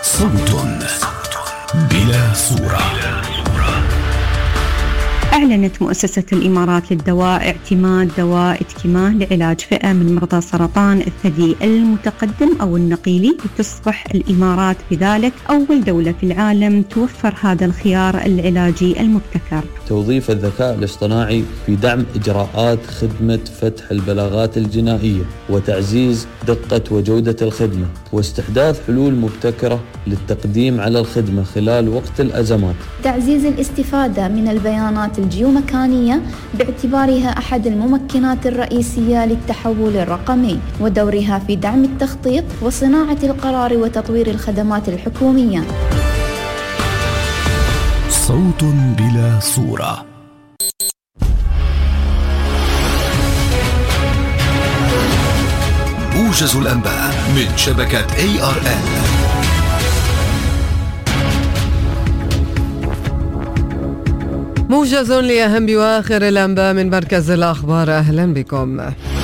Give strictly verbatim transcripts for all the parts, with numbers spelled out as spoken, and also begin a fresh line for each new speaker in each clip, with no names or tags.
صوت بلا صورة.
أعلنت مؤسسة الإمارات للدواء اعتماد دواء إتكيما لعلاج فئة من مرضى سرطان الثدي المتقدم أو النقيلي، لتصبح الإمارات بذلك أول دولة في العالم توفر هذا الخيار العلاجي المبتكر.
توظيف الذكاء الاصطناعي في دعم إجراءات خدمة فتح البلاغات الجنائية وتعزيز دقة وجودة الخدمة، واستحداث حلول مبتكرة للتقديم على الخدمة خلال وقت الأزمات.
تعزيز الاستفادة من البيانات الجيومكانية باعتبارها أحد الممكنات الرئيسية للتحول الرقمي، ودورها في دعم التخطيط وصناعة القرار وتطوير الخدمات الحكومية.
صوت بلا صورة. موجز الأنباء من شبكة إيه آر إل.
موجز لأهم وآخر الأنباء من مركز الأخبار. أهلا بكم.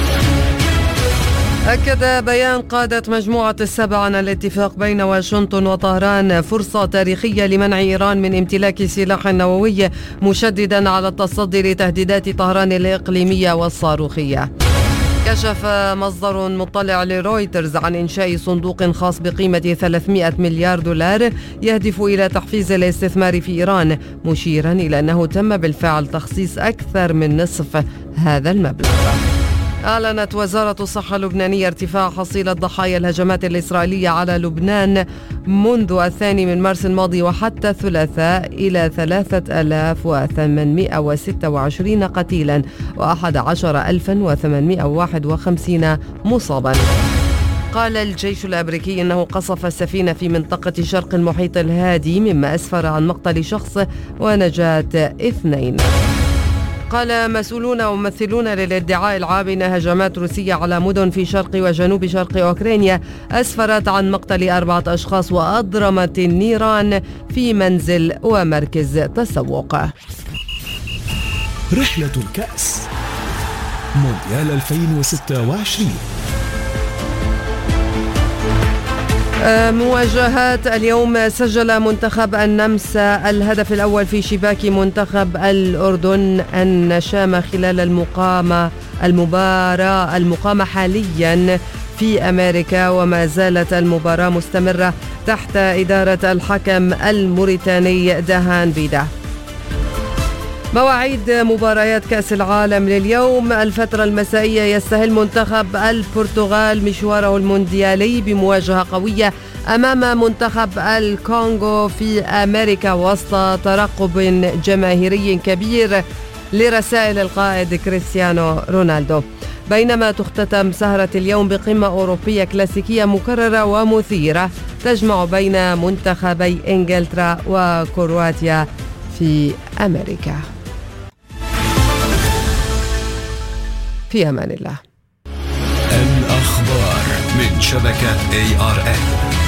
أكد بيان قادة مجموعة السبع عن الاتفاق بين واشنطن وطهران فرصة تاريخية لمنع إيران من امتلاك سلاح نووي، مشددا على التصدي لتهديدات طهران الإقليمية والصاروخية. كشف مصدر مطلع لرويترز عن إنشاء صندوق خاص بقيمة ثلاثمئة مليار دولار يهدف إلى تحفيز الاستثمار في إيران، مشيرا إلى أنه تم بالفعل تخصيص أكثر من نصف هذا المبلغ. أعلنت وزارة الصحة اللبنانية ارتفاع حصيلة ضحايا الهجمات الإسرائيلية على لبنان منذ الثاني من مارس الماضي وحتى الثلاثاء إلى ثلاثة آلاف وثمانمئة وستة وعشرين قتيلا وأحد عشر ألفا وثمانمئة وواحد وخمسين مصابا. قال الجيش الأمريكي أنه قصف السفينة في منطقة شرق المحيط الهادي، مما أسفر عن مقتل شخص ونجاة اثنين. قال مسؤولون وممثلون للادعاء العام أن هجمات روسية على مدن في شرق وجنوب شرق أوكرانيا أسفرت عن مقتل أربعة أشخاص وأضرمت النيران في منزل ومركز تسوق.
رحلة الكأس مونديال ألفين وستة وعشرين.
مواجهات اليوم. سجل منتخب النمسا الهدف الأول في شباك منتخب الأردن النشامة خلال المقامة المباراة المقامة حاليا في أمريكا، وما زالت المباراة مستمرة تحت إدارة الحكم الموريتاني دهان بيدا. مواعيد مباريات كأس العالم لليوم. الفترة المسائية يستهل منتخب البرتغال مشواره المونديالي بمواجهة قوية أمام منتخب الكونغو في أمريكا وسط ترقب جماهيري كبير لرسائل القائد كريستيانو رونالدو. بينما تختتم سهرة اليوم بقمة أوروبية كلاسيكية مكررة ومثيرة تجمع بين منتخبي إنجلترا وكرواتيا في أمريكا. في أمان الله.
الأخبار من شبكة إيه آر إل.